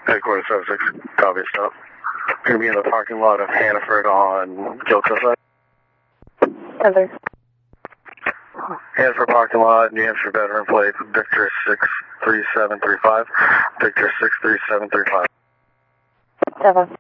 Headquarters 76, copy, stop. Going to be in the parking lot of Hannaford on Gilchrist side. Heather. Hannaford parking lot, New Hampshire veteran plate, Victor 63735. Victor 63735. 7.